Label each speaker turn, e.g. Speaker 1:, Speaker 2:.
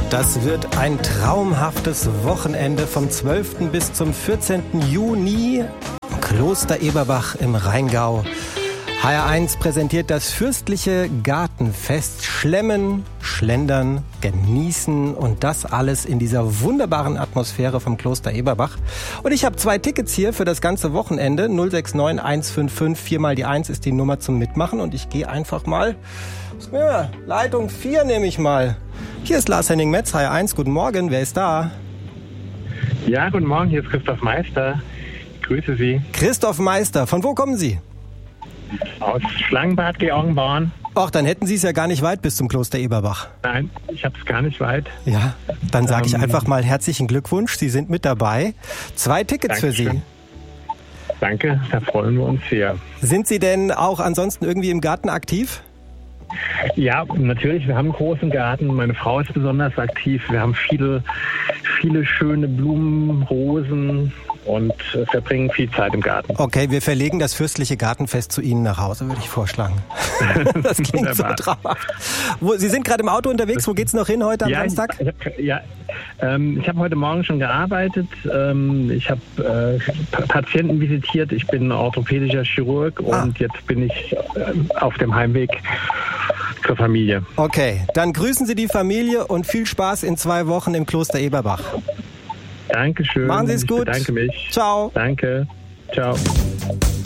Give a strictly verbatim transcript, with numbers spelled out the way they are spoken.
Speaker 1: Das wird ein traumhaftes Wochenende vom zwölften bis zum vierzehnten Juni. Kloster Eberbach im Rheingau. H R eins präsentiert das fürstliche Gartenfest. Schlemmen, schlendern, genießen und das alles in dieser wunderbaren Atmosphäre vom Kloster Eberbach. Und ich habe zwei Tickets hier für das ganze Wochenende. null sechs neun eins fünf fünf, vier mal die eins ist die Nummer zum Mitmachen. Und ich gehe einfach mal, ja, Leitung vier nehme ich mal. Hier ist Lars Henning Metz, H R eins. Guten Morgen, wer ist da?
Speaker 2: Ja, guten Morgen, hier ist Christoph Meister. Ich grüße Sie.
Speaker 1: Christoph Meister, von wo kommen Sie?
Speaker 2: Aus Schlangenbad, Georgenborn.
Speaker 1: Ach, dann hätten Sie es ja gar nicht weit bis zum Kloster Eberbach.
Speaker 2: Nein, ich habe es gar nicht weit.
Speaker 1: Ja, dann sage ich
Speaker 2: Ähm,
Speaker 1: einfach mal herzlichen Glückwunsch. Sie sind mit dabei. Zwei Tickets für Sie.
Speaker 2: Dankeschön. Danke, da freuen wir uns sehr.
Speaker 1: Sind Sie denn auch ansonsten irgendwie im Garten aktiv?
Speaker 2: Ja, natürlich, wir haben einen großen Garten. Meine Frau ist besonders aktiv. Wir haben viele, viele schöne Blumen, Rosen und äh, verbringen viel Zeit im Garten.
Speaker 1: Okay, wir verlegen das fürstliche Gartenfest zu Ihnen nach Hause, würde ich vorschlagen. Das klingt so traumhaft. Wo, Sie sind gerade im Auto unterwegs. Wo geht's noch hin heute am
Speaker 2: ja,
Speaker 1: Samstag?
Speaker 2: Ich, ich, ja, ähm, ich habe heute Morgen schon gearbeitet. Ähm, ich habe äh, Patienten visitiert. Ich bin orthopädischer Chirurg
Speaker 1: Ah.
Speaker 2: und jetzt bin ich äh, auf dem Heimweg zur Familie.
Speaker 1: Okay, dann grüßen Sie die Familie und viel Spaß in zwei Wochen im Kloster Eberbach.
Speaker 2: Dankeschön.
Speaker 1: Machen Sie es gut.
Speaker 2: Ich bedanke mich.
Speaker 1: Ciao.
Speaker 2: Danke. Ciao.